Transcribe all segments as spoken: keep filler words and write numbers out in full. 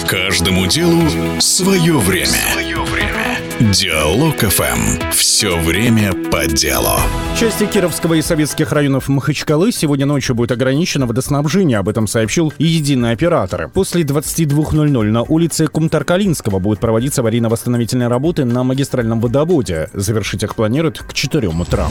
Каждому делу свое время. Свое время. Диалог эф эм. Все время по делу. Части Кировского и советских районов Махачкалы сегодня ночью будет ограничено водоснабжение. Об этом сообщил единый оператор. После двадцати двух ноль-ноль на улице Кумтар-Калинского будут проводиться аварийно-восстановительные работы на магистральном водоводе. Завершить их планируют к четырем утра.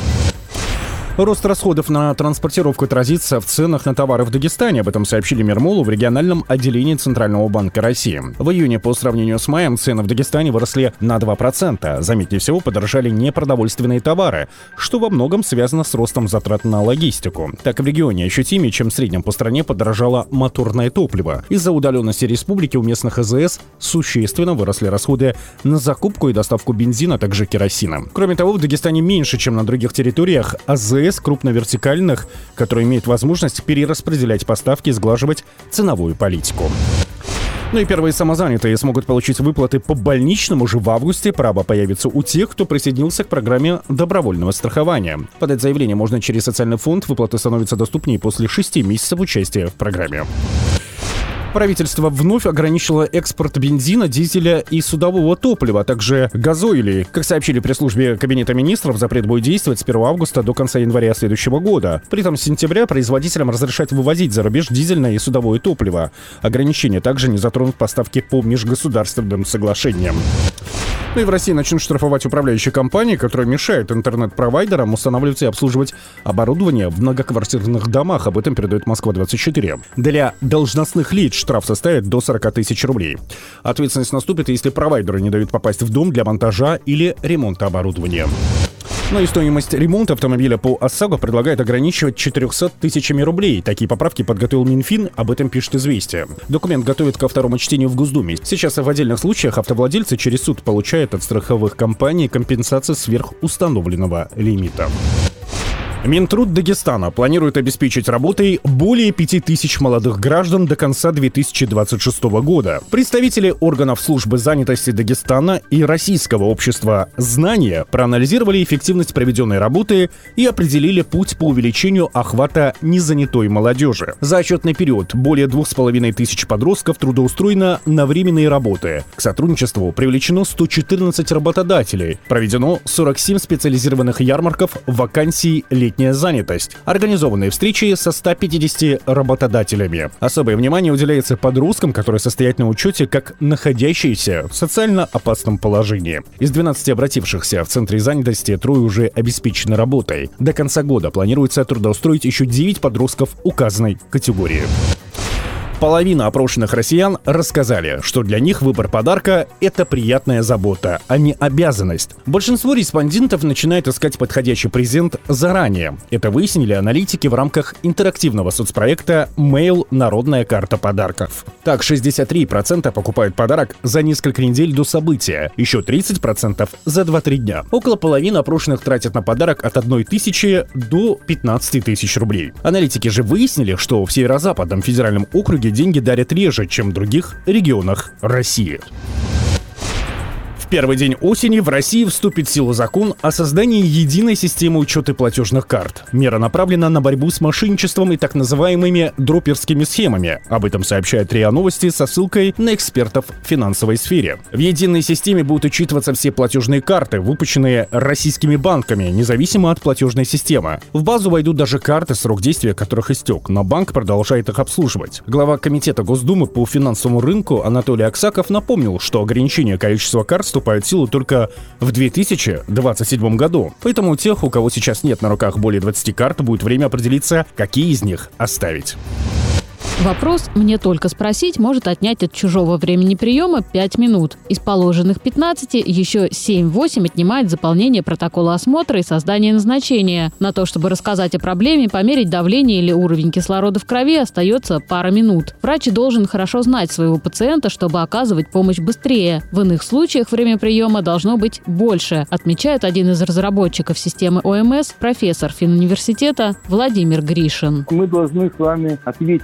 Рост расходов на транспортировку отразится в ценах на товары в Дагестане. Об этом сообщили Мирмолу в региональном отделении Центрального банка России. В июне по сравнению с маем цены в Дагестане выросли на два процента. Заметнее всего подорожали непродовольственные товары, что во многом связано с ростом затрат на логистику. Так, в регионе ощутимее, чем в среднем по стране, подорожало моторное топливо. Из-за удаленности республики у местных АЗС существенно выросли расходы на закупку и доставку бензина, а также керосина. Кроме того, в Дагестане меньше, чем на других территориях, АЗС крупновертикальных, которые имеют возможность перераспределять поставки и сглаживать ценовую политику. Ну и первые самозанятые смогут получить выплаты по больничному уже в августе. Право появится у тех, кто присоединился к программе добровольного страхования. Подать заявление можно через социальный фонд. Выплаты становятся доступнее после шести месяцев участия в программе. Правительство вновь ограничило экспорт бензина, дизеля и судового топлива, а также газоилей. Как сообщили пресс-службе Кабинета министров, запрет будет действовать с первого августа до конца января следующего года. При этом с сентября производителям разрешать вывозить за рубеж дизельное и судовое топливо. Ограничения также не затронут поставки по межгосударственным соглашениям. Ну и в России начнут штрафовать управляющие компании, которые мешают интернет-провайдерам устанавливать и обслуживать оборудование в многоквартирных домах. Об этом передает Москва двадцать четыре. Для должностных лиц штраф составит до сорок тысяч рублей. Ответственность наступит, если провайдеры не дают попасть в дом для монтажа или ремонта оборудования. Ну и стоимость ремонта автомобиля по ОСАГО предлагает ограничивать четырьмя тысячами рублей. Такие поправки подготовил Минфин, об этом пишет «Известия». Документ готовят ко второму чтению в Госдуме. Сейчас в отдельных случаях автовладельцы через суд получают от страховых компаний компенсацию сверх установленного лимита. Минтруд Дагестана планирует обеспечить работой более пяти тысяч молодых граждан до конца две тысячи двадцать шестого года. Представители органов службы занятости Дагестана и Российского общества «Знания» проанализировали эффективность проведенной работы и определили путь по увеличению охвата незанятой молодежи. За отчетный период более двух с половиной тысяч подростков трудоустроено на временные работы. К сотрудничеству привлечено сто четырнадцать работодателей. Проведено сорок семь специализированных ярмарков вакансий летних. Летняя занятость. Организованные встречи со ста пятьюдесятью работодателями. Особое внимание уделяется подросткам, которые состоят на учете как находящиеся в социально опасном положении. Из двенадцати обратившихся в центре занятости трое уже обеспечены работой. До конца года планируется трудоустроить еще девять подростков указанной категории. Половина опрошенных россиян рассказали, что для них выбор подарка – это приятная забота, а не обязанность. Большинство респондентов начинает искать подходящий презент заранее. Это выяснили аналитики в рамках интерактивного соцпроекта «Mail. Народная карта подарков». Так, шестьдесят три процента покупают подарок за несколько недель до события, еще тридцать процентов за два-три дня. Около половины опрошенных тратят на подарок от одной тысячи до пятнадцати тысяч рублей. Аналитики же выяснили, что в Северо-Западном федеральном округе деньги дарят реже, чем в других регионах России. В первый день осени в России вступит в силу закон о создании единой системы учета платежных карт. Мера направлена на борьбу с мошенничеством и так называемыми дроперскими схемами. Об этом сообщает РИА Новости со ссылкой на экспертов в финансовой сфере. В единой системе будут учитываться все платежные карты, выпущенные российскими банками, независимо от платежной системы. В базу войдут даже карты, срок действия которых истек, но банк продолжает их обслуживать. Глава Комитета Госдумы по финансовому рынку Анатолий Аксаков напомнил, что ограничение количества карт вступает в силу только в две тысячи двадцать седьмом году. Поэтому у тех, у кого сейчас нет на руках более двадцати карт, будет время определиться, какие из них оставить. Вопрос «мне только спросить» может отнять от чужого времени приема пять минут. Из положенных пятнадцати еще семь-восемь отнимает заполнение протокола осмотра и создание назначения. На то, чтобы рассказать о проблеме, померить давление или уровень кислорода в крови, остается пара минут. Врач должен хорошо знать своего пациента, чтобы оказывать помощь быстрее. В иных случаях время приема должно быть больше, отмечает один из разработчиков системы ОМС, профессор финуниверситета Владимир Гришин. Мы должны с вами ответить, какой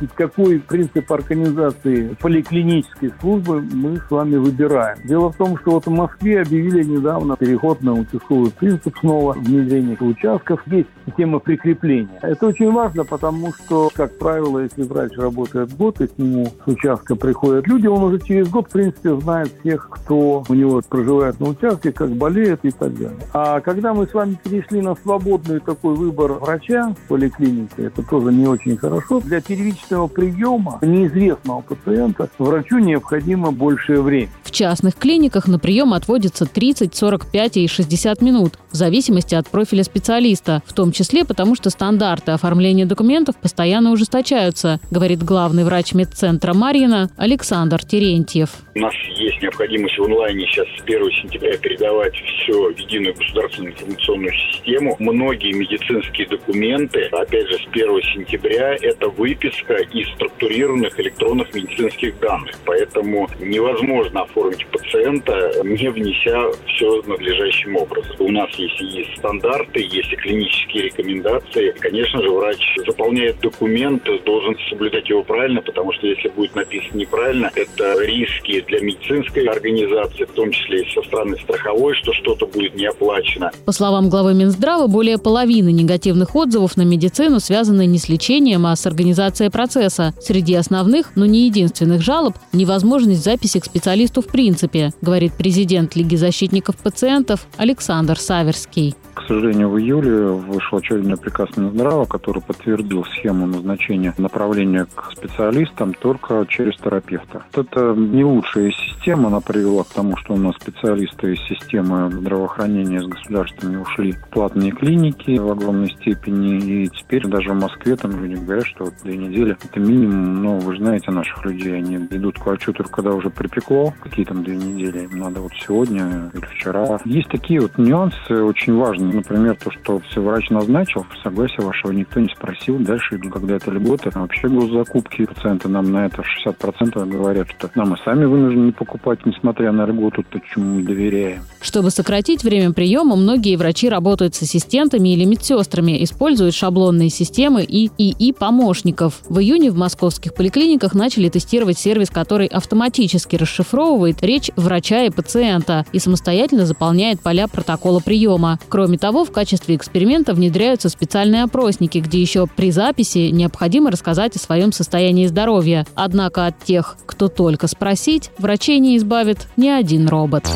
какой принцип организации поликлинической службы мы с вами выбираем. Дело в том, что вот в Москве объявили недавно переход на участковый принцип снова, внедрение участков. Есть система прикрепления. Это очень важно, потому что, как правило, если врач работает год, и к нему с участка приходят люди, он уже через год, в принципе, знает всех, кто у него проживает на участке, как болеет и так далее. А когда мы с вами перешли на свободный такой выбор врача в поликлинике, это тоже не очень хорошо. Для первичного приема неизвестного пациента врачу необходимо большее время. В частных клиниках на прием отводится тридцать, сорок пять и шестьдесят минут, в зависимости от профиля специалиста, в том числе потому, что стандарты оформления документов постоянно ужесточаются, говорит главный врач медцентра «Марьино» Александр Терентьев. У нас есть необходимость в онлайне сейчас с первого сентября передавать все в единую государственную информационную систему. Многие медицинские документы, опять же, с первого сентября, это выписка из структурированных электронных медицинских данных. Поэтому невозможно оформить пациента, не внеся все надлежащим образом. У нас есть и стандарты, есть и клинические рекомендации. И, конечно же, врач заполняет документ, должен соблюдать его правильно, потому что если будет написано неправильно, это риски для медицинской организации, в том числе и со стороны страховой, что что-то будет не оплачено. По словам главы Минздрава, более половины негативных отзывов на медицину связаны не с лечением, а с организацией процесса. Среди основных, но не единственных жалоб – невозможность записи к специалисту в принципе, говорит президент Лиги защитников пациентов Александр Саверский. К сожалению, в июле вышел очередной приказ Минздрава, который подтвердил схему назначения направления к специалистам только через терапевта. Это не лучшая система, она привела к тому, что у нас специалисты из системы здравоохранения с государствами ушли в платные клиники в огромной степени, и теперь даже в Москве там люди говорят, что вот две недели это минимум, но вы же знаете наших людей, они идут к врачу только когда уже припекло, какие там две недели, им надо вот сегодня или вчера. Есть такие вот нюансы очень важные. Например, то, что все врач назначил, согласия вашего никто не спросил. Дальше, когда это льготы, вообще госзакупки, пациенты нам на это шестьдесят процентов говорят, что нам и сами вынуждены покупать, несмотря на льготу, то чему мы доверяем. Чтобы сократить время приема, многие врачи работают с ассистентами или медсестрами, используют шаблонные системы и ИИ-помощников. В июне в московских поликлиниках начали тестировать сервис, который автоматически расшифровывает речь врача и пациента и самостоятельно заполняет поля протокола приема. Кроме того, в качестве эксперимента внедряются специальные опросники, где еще при записи необходимо рассказать о своем состоянии здоровья. Однако от тех, кто только спросить, врачей не избавит ни один робот.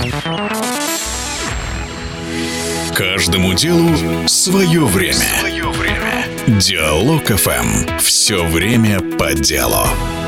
Каждому делу свое время. Свое время. Диалог эф эм. Все время по делу.